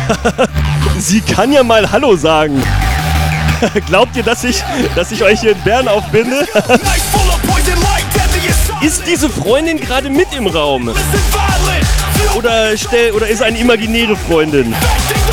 Sie kann ja mal Hallo sagen. Glaubt ihr, dass ich euch hier in Bern aufbinde? Ist diese Freundin gerade mit im Raum? Oder ist eine imaginäre Freundin?